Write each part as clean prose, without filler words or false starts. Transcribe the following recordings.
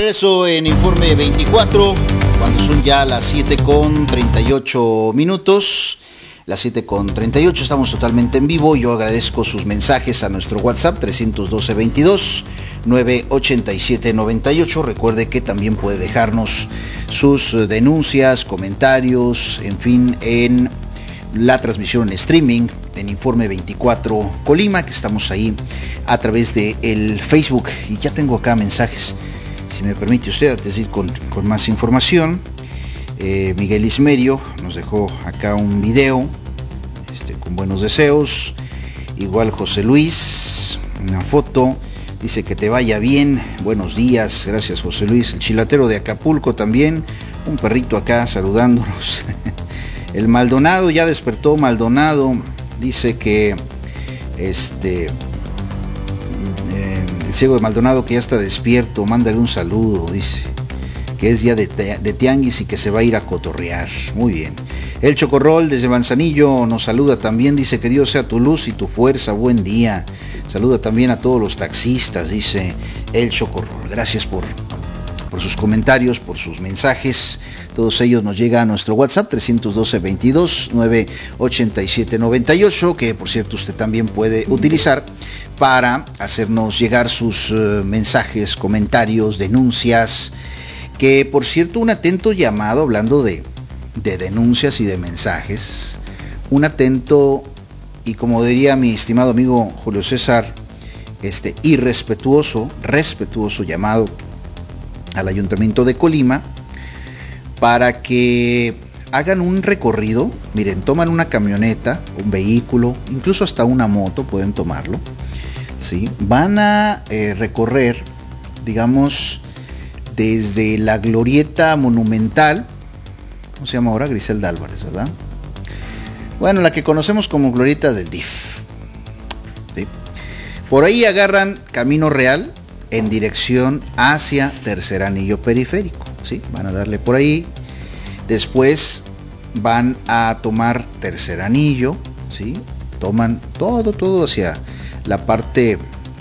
regreso en Informe 24, cuando son ya las 7:38. Las 7:38, estamos totalmente en vivo. Yo agradezco sus mensajes a nuestro WhatsApp 312-22-987-98. Recuerde que también puede dejarnos sus denuncias, comentarios, en fin, en la transmisión en streaming en Informe 24 Colima, que estamos ahí a través de el Facebook. Y ya tengo acá mensajes, si me permite usted, antes de ir con más información. Miguel Ismerio nos dejó acá un video con buenos deseos. Igual José Luis, una foto, dice que te vaya bien, buenos días, gracias José Luis. El chilatero de Acapulco también, un perrito acá saludándonos. El Maldonado, ya despertó Maldonado, dice que el ciego de Maldonado que ya está despierto, mándale un saludo, dice que es día de tianguis y que se va a ir a cotorrear. Muy bien. El Chocorrol desde Manzanillo nos saluda también, dice que Dios sea tu luz y tu fuerza, buen día. Saluda también a todos los taxistas, dice el Chocorrol. Gracias por sus comentarios, por sus mensajes. Todos ellos nos llegan a nuestro WhatsApp 312-22-987-98, que por cierto usted también puede utilizar para hacernos llegar sus mensajes, comentarios, denuncias. Que por cierto, un atento llamado, hablando de denuncias y de mensajes, un atento y, como diría mi estimado amigo Julio César, respetuoso llamado al Ayuntamiento de Colima para que hagan un recorrido. Miren, toman una camioneta, un vehículo, incluso hasta una moto pueden tomarlo, ¿sí? Van a recorrer, digamos, desde la glorieta monumental, ¿cómo se llama ahora? Griselda Álvarez, ¿verdad? Bueno, la que conocemos como glorieta del DIF, ¿sí? Por ahí agarran Camino Real en dirección hacia Tercer Anillo Periférico, ¿sí? Van a darle por ahí, después van a tomar Tercer Anillo, ¿sí? Toman todo hacia la parte,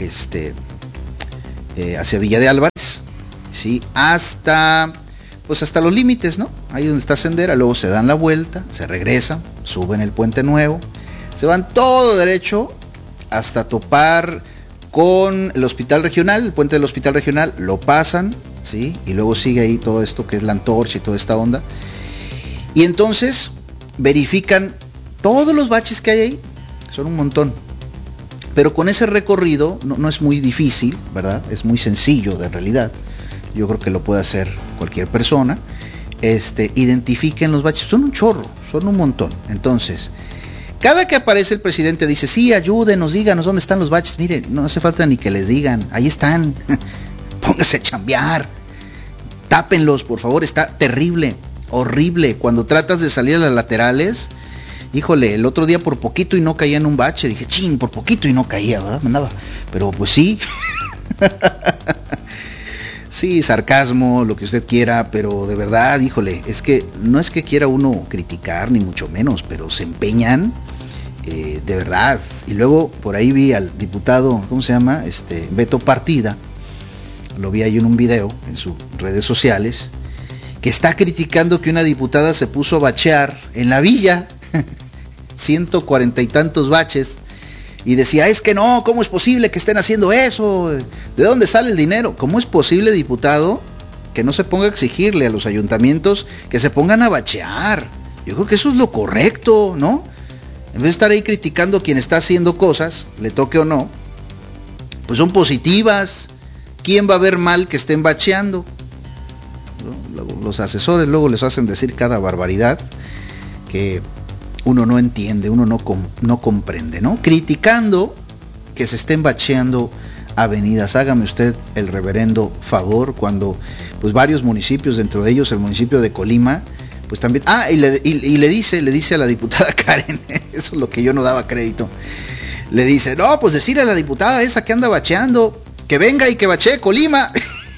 hacia Villa de Álvarez, ¿sí? Hasta los límites, ¿no? Ahí donde está Sendera, luego se dan la vuelta, se regresan, suben el Puente Nuevo, se van todo derecho hasta topar con el Hospital Regional, el puente del Hospital Regional, lo pasan, ¿sí? Y luego sigue ahí todo esto que es la Antorcha y toda esta onda. Y entonces verifican todos los baches que hay ahí, son un montón. Pero con ese recorrido no es muy difícil, ¿verdad? Es muy sencillo de realidad. Yo creo que lo puede hacer cualquier persona. Identifiquen los baches, son un chorro, son un montón. Entonces, cada que aparece el presidente dice, sí, ayúdenos, díganos dónde están los baches. Mire, no hace falta ni que les digan, ahí están. Póngase a chambear, tápenlos, por favor. Está terrible, horrible. Cuando tratas de salir a las laterales, híjole, el otro día por poquito y no caía en un bache. Dije, chin, por poquito y no caía, ¿verdad? Me andaba, pero pues sí. Sí, sarcasmo, lo que usted quiera, pero de verdad, híjole, es que no es que quiera uno criticar, ni mucho menos, pero se empeñan, de verdad. Y luego por ahí vi al diputado, ¿cómo se llama? Beto Partida, lo vi ahí en un video en sus redes sociales, que está criticando que una diputada se puso a bachear en la villa, 140 y tantos baches, y decía, es que no, ¿cómo es posible que estén haciendo eso? ¿De dónde sale el dinero? ¿Cómo es posible, diputado, que no se ponga a exigirle a los ayuntamientos que se pongan a bachear? Yo creo que eso es lo correcto, ¿no? En vez de estar ahí criticando a quien está haciendo cosas, le toque o no, pues son positivas. ¿Quién va a ver mal que estén bacheando? Los asesores luego les hacen decir cada barbaridad que uno no entiende, uno no comprende, ¿no? Criticando que se estén bacheando avenidas. Hágame usted el reverendo favor, cuando pues varios municipios, dentro de ellos el municipio de Colima, pues también, y le dice a la diputada Karen, eso es lo que yo no daba crédito, le dice, no, pues decirle a la diputada esa que anda bacheando, que venga y que bachee Colima.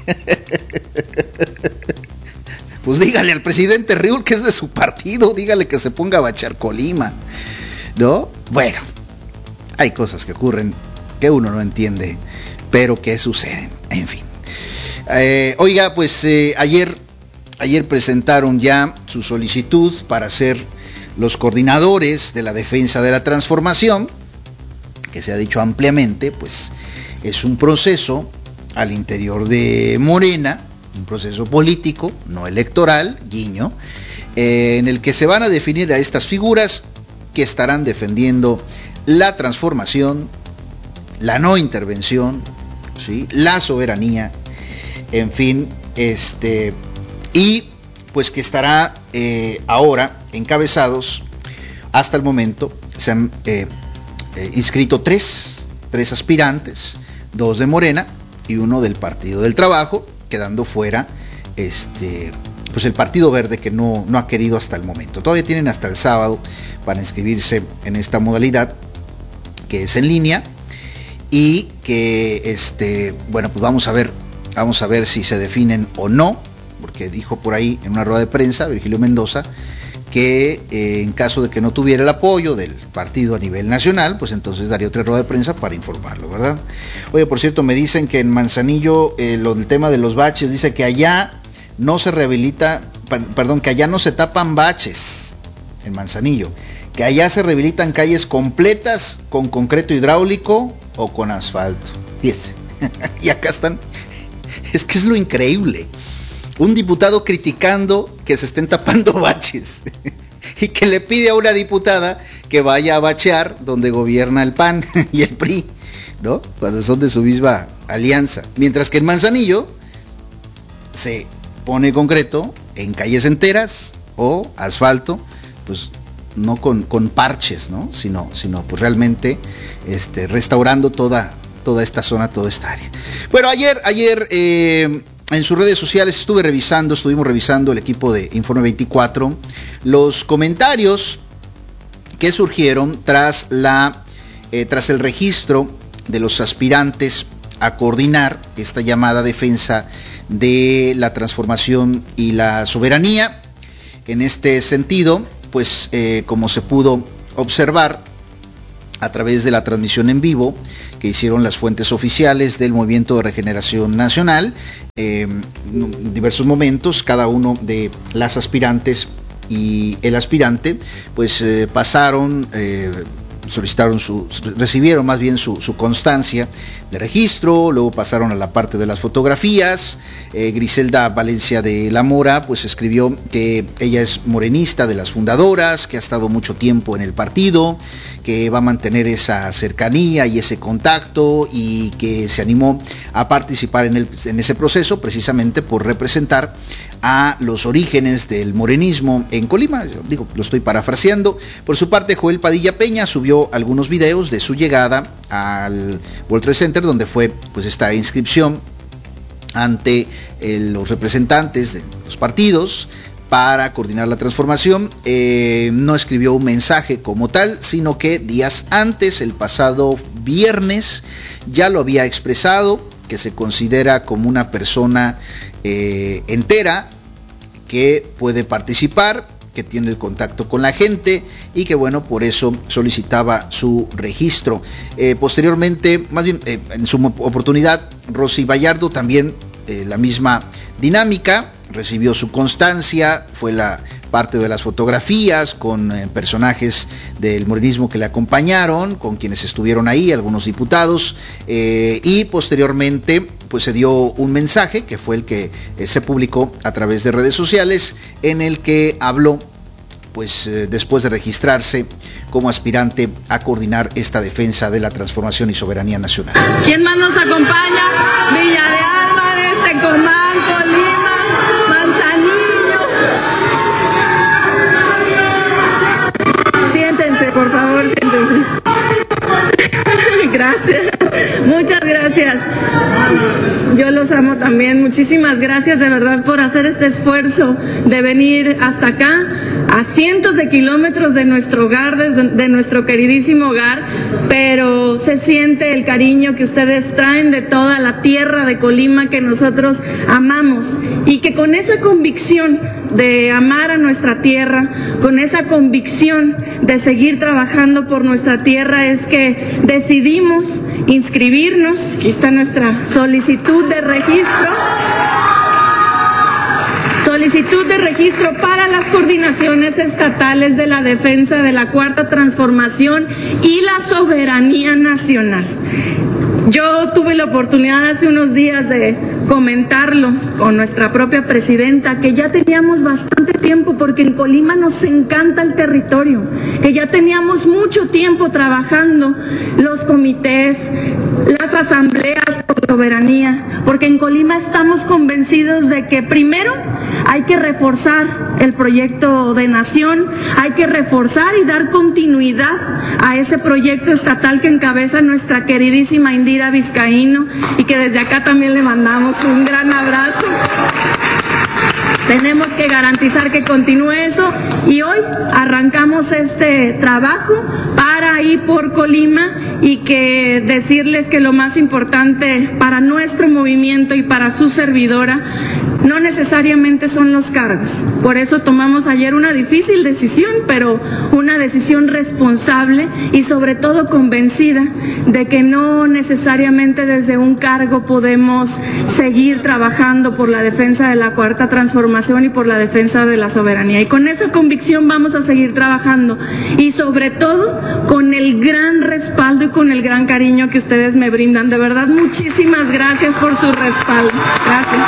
Pues dígale al presidente Riul, que es de su partido, dígale que se ponga a bachear Colima, ¿no? Bueno, hay cosas que ocurren que uno no entiende, pero que suceden, en fin. Oiga, pues ayer presentaron ya su solicitud para ser los coordinadores de la defensa de la transformación, que se ha dicho ampliamente, pues es un proceso al interior de Morena, un proceso político, no electoral, guiño, en el que se van a definir a estas figuras que estarán defendiendo la transformación, la no intervención, ¿sí?, la soberanía, en fin, y pues que estará ahora encabezados. Hasta el momento se han inscrito tres aspirantes, 2 de Morena y 1 del Partido del Trabajo, quedando fuera pues el Partido Verde, que no ha querido hasta el momento. Todavía tienen hasta el sábado para inscribirse en esta modalidad, que es en línea, y que bueno, pues vamos a ver si se definen o no, porque dijo por ahí en una rueda de prensa Virgilio Mendoza que en caso de que no tuviera el apoyo del partido a nivel nacional, pues entonces daría otra rueda de prensa para informarlo, ¿verdad? Oye, por cierto, me dicen que en Manzanillo el tema de los baches, dice que allá no se rehabilita, que allá no se tapan baches en Manzanillo, que allá se rehabilitan calles completas con concreto hidráulico o con asfalto. Fíjese, y acá están, es que es lo increíble. Un diputado criticando que se estén tapando baches y que le pide a una diputada que vaya a bachear donde gobierna el PAN y el PRI, ¿no?, cuando son de su misma alianza. Mientras que en Manzanillo se pone concreto en calles enteras o asfalto, pues no con parches, ¿no?, sino pues realmente restaurando toda esta zona, toda esta área. Bueno, ayer en sus redes sociales estuvimos revisando el equipo de Informe 24 los comentarios que surgieron tras el registro de los aspirantes a coordinar esta llamada defensa de la transformación y la soberanía. En este sentido, pues como se pudo observar a través de la transmisión en vivo que hicieron las fuentes oficiales del Movimiento de Regeneración Nacional, en diversos momentos cada uno de las aspirantes y el aspirante pues recibieron más bien su constancia de registro. Luego pasaron a la parte de las fotografías. Griselda Valencia de la Mora pues escribió que ella es morenista, de las fundadoras, que ha estado mucho tiempo en el partido, que va a mantener esa cercanía y ese contacto, y que se animó a participar en ese proceso precisamente por representar a los orígenes del morenismo en Colima. Digo, lo estoy parafraseando. Por su parte, Joel Padilla Peña subió algunos videos de su llegada al World Trade Center, donde fue pues esta inscripción ante los representantes de los partidos para coordinar la transformación. No escribió un mensaje como tal, sino que días antes, el pasado viernes, ya lo había expresado, que se considera como una persona entera, que puede participar, que tiene el contacto con la gente y que bueno, por eso solicitaba su registro. Posteriormente, más bien en su oportunidad, Rosy Vallardo también la misma dinámica, recibió su constancia, fue la parte de las fotografías con personajes del morenismo que le acompañaron, con quienes estuvieron ahí, algunos diputados, y posteriormente pues se dio un mensaje que fue el que se publicó a través de redes sociales, en el que habló pues después de registrarse como aspirante a coordinar esta defensa de la transformación y soberanía nacional. ¿Quién más nos acompaña? Villa de Álvarez, Tecomán, Colima, Manzanillo. Siéntense, por favor, siéntense. Gracias, muchas gracias. Yo los amo también. Muchísimas gracias de verdad por hacer este esfuerzo de venir hasta acá, a cientos de kilómetros de nuestro hogar, de nuestro queridísimo hogar, pero se siente el cariño que ustedes traen de toda la tierra de Colima que nosotros amamos, y que con esa convicción de amar a nuestra tierra, con esa convicción de seguir trabajando por nuestra tierra, es que decidimos inscribirnos. Aquí está nuestra solicitud de registro. solicitud de registro para las coordinaciones estatales de la defensa de la Cuarta Transformación y la soberanía nacional. Yo tuve la oportunidad hace unos días de comentarlo con nuestra propia presidenta, que ya teníamos bastante tiempo, porque en Colima nos encanta el territorio, que ya teníamos mucho tiempo trabajando los comités, las asambleas por soberanía, porque en Colima estamos convencidos de que primero hay que reforzar el proyecto de nación, hay que reforzar y dar continuidad a ese proyecto estatal que encabeza nuestra queridísima Indira Vizcaíno, y que desde acá también le mandamos un gran abrazo. Tenemos que garantizar que continúe eso, y hoy arrancamos este trabajo para ir por Colima, y que decirles que lo más importante para nuestro movimiento y para su servidora no necesariamente son los cargos. Por eso tomamos ayer una difícil decisión, pero una decisión responsable y sobre todo convencida de que no necesariamente desde un cargo podemos seguir trabajando por la defensa de la Cuarta Transformación y por la defensa de la soberanía. Y con esa convicción vamos a seguir trabajando, y sobre todo con el gran respaldo y con el gran cariño que ustedes me brindan. De verdad, muchísimas gracias por su respaldo. Gracias.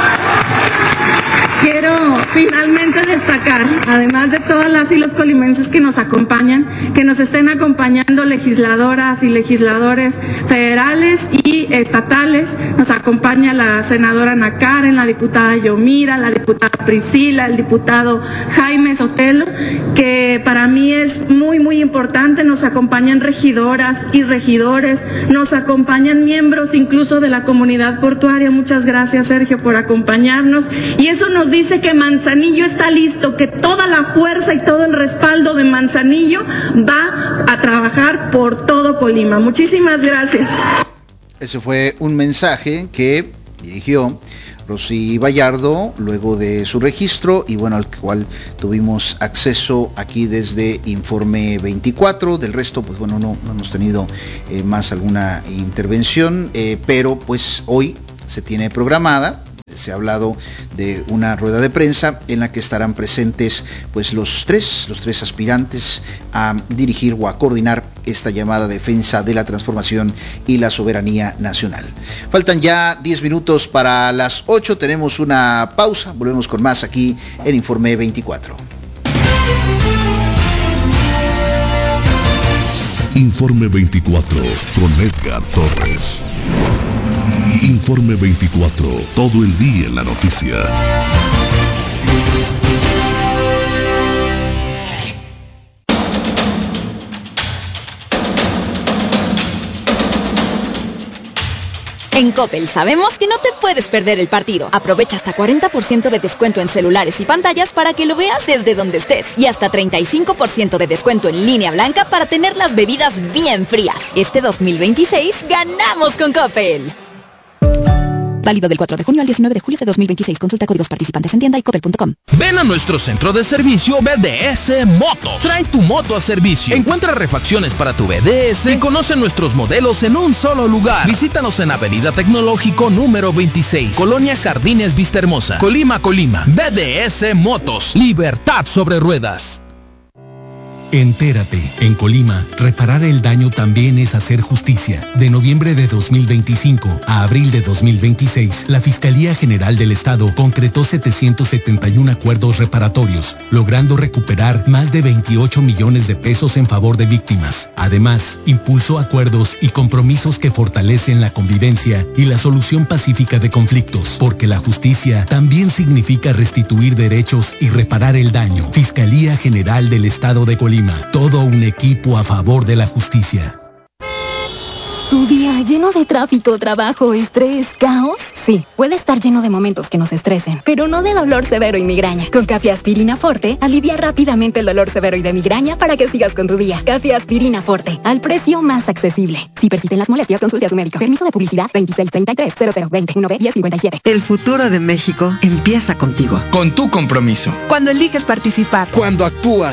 Quiero finalmente destacar, además de todas las y los colimenses que nos acompañan, que nos estén acompañando legisladoras y legisladores federales y estatales. Nos acompaña la senadora Ana Karen, la diputada Yomira, la diputada Priscila, el diputado Jaime Sotelo, que para mí es muy, muy importante. Nos acompañan regidoras y regidores, nos acompañan miembros incluso de la comunidad portuaria. Muchas gracias, Sergio, por acompañarnos. Y eso nos dice que Manzanillo está listo, que toda la fuerza y todo el respaldo de Manzanillo va a trabajar por todo Colima. Muchísimas gracias. Ese fue un mensaje que dirigió Rosy Vallardo luego de su registro, y bueno, al cual tuvimos acceso aquí desde Informe 24. Del resto, pues bueno, no hemos tenido más alguna intervención, pero pues hoy se tiene programada. Se ha hablado de una rueda de prensa en la que estarán presentes pues los tres aspirantes a dirigir o a coordinar esta llamada defensa de la transformación y la soberanía nacional. Faltan ya 10 minutos para las 8, tenemos una pausa, volvemos con más aquí en Informe 24. Informe 24 con Edgar Torres. Informe 24, todo el día en la noticia. En Coppel sabemos que no te puedes perder el partido. Aprovecha hasta 40% de descuento en celulares y pantallas para que lo veas desde donde estés. Y hasta 35% de descuento en línea blanca para tener las bebidas bien frías. Este 2026 ganamos con Coppel. Válido del 4 de junio al 19 de julio de 2026. Consulta códigos participantes en tienda y coppel.com. Ven a nuestro centro de servicio BDS Motos. Trae tu moto a servicio. Encuentra refacciones para tu BDS y conoce nuestros modelos en un solo lugar. Visítanos en Avenida Tecnológico número 26, Colonia Jardines Vista Hermosa, Colima. BDS Motos. Libertad sobre ruedas. Entérate, en Colima, reparar el daño también es hacer justicia. De noviembre de 2025 a abril de 2026, la Fiscalía General del Estado concretó 771 acuerdos reparatorios, logrando recuperar más de 28 millones de pesos en favor de víctimas. Además, impulsó acuerdos y compromisos que fortalecen la convivencia y la solución pacífica de conflictos, porque la justicia también significa restituir derechos y reparar el daño. Fiscalía General del Estado de Colima. Todo un equipo a favor de la justicia. ¿Tu día lleno de tráfico, trabajo, estrés, caos? Sí, puede estar lleno de momentos que nos estresen, pero no de dolor severo y migraña. Con Café Aspirina Forte, alivia rápidamente el dolor severo y de migraña para que sigas con tu día. Café Aspirina Forte, al precio más accesible. Si persisten las molestias, consulte a su médico. Permiso de publicidad 2633-0020-1B1057. El futuro de México empieza contigo. Con tu compromiso. Cuando eliges participar. Cuando actúas.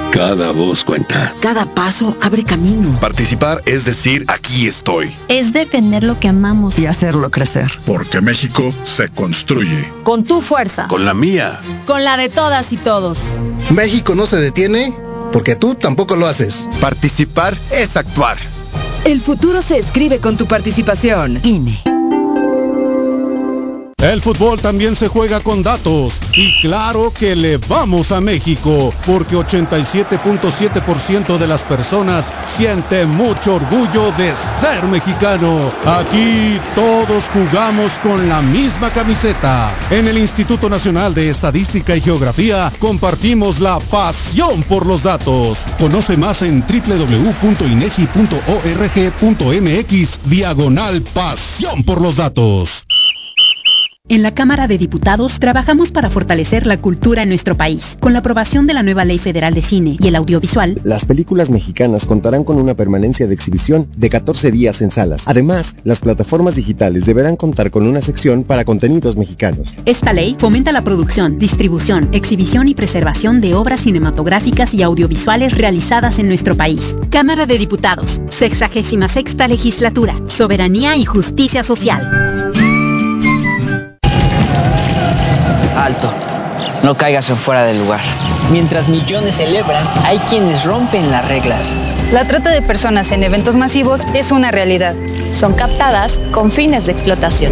Cada voz cuenta. Cada paso abre camino. Participar es decir, aquí estoy. Es defender lo que amamos y hacerlo crecer. Porque México se construye. Con tu fuerza. Con la mía. Con la de todas y todos. México no se detiene porque tú tampoco lo haces. Participar es actuar. El futuro se escribe con tu participación. INE. El fútbol también se juega con datos y claro que le vamos a México porque 87.7% de las personas siente mucho orgullo de ser mexicano. Aquí todos jugamos con la misma camiseta. En el Instituto Nacional de Estadística y Geografía compartimos la pasión por los datos. Conoce más en www.inegi.org.mx/pasión por los datos. En la Cámara de Diputados trabajamos para fortalecer la cultura en nuestro país. Con la aprobación de la nueva Ley Federal de Cine y el Audiovisual, las películas mexicanas contarán con una permanencia de exhibición de 14 días en salas. Además, las plataformas digitales deberán contar con una sección para contenidos mexicanos. Esta ley fomenta la producción, distribución, exhibición y preservación de obras cinematográficas y audiovisuales realizadas en nuestro país. Cámara de Diputados, 66ª Legislatura, Soberanía y Justicia Social. Alto, no caigas en fuera del lugar. Mientras millones celebran, hay quienes rompen las reglas. La trata de personas en eventos masivos es una realidad. Son captadas con fines de explotación.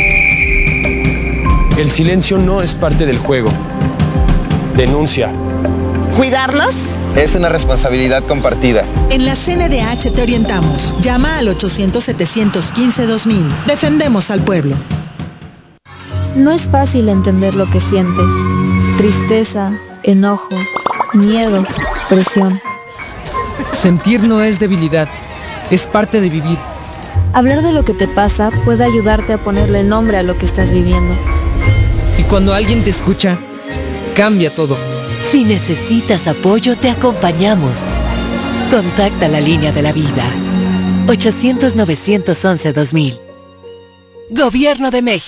El silencio no es parte del juego. Denuncia. ¿Cuidarlos? Es una responsabilidad compartida. En la CNDH te orientamos. Llama al 800-715-2000. Defendemos al pueblo. No es fácil entender lo que sientes. Tristeza, enojo, miedo, presión. Sentir no es debilidad, es parte de vivir. Hablar de lo que te pasa puede ayudarte a ponerle nombre a lo que estás viviendo. Y cuando alguien te escucha, cambia todo. Si necesitas apoyo, te acompañamos. Contacta la línea de la vida. 800-911-2000. Gobierno de México.